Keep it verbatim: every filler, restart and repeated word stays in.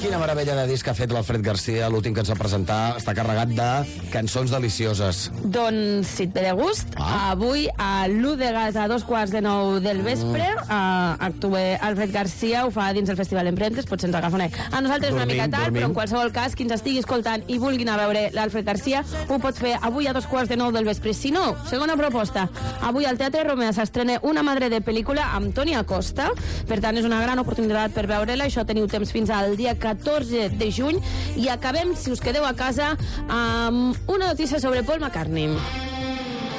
Quina meravella de disc ha fet l'Alfred Garcia, l'últim que ens va presentar, està carregat de cançons delicioses. Doncs, si et ve de gust, ah. avui a l'u de gas a dos quarts de nou del vespre mm. uh, actua Alfred Garcia, ho fa dins el Festival Emprentes, potser ens agafa a nosaltres dormim, una mica tard, dormim. Però en qualsevol cas, qui ens estigui escoltant i vulgui anar a veure l'Alfred Garcia, ho pot fer avui a dos quarts de nou del vespre. Si no, segona proposta, avui al Teatre Romea s'estrena Una madre de pel·lícula amb Toni Acosta, per tant és una gran oportunitat per veure-la, això teniu temps fins al dia catorze de juny, i acabem, si us quedeu a casa, amb una notícia sobre Paul McCartney.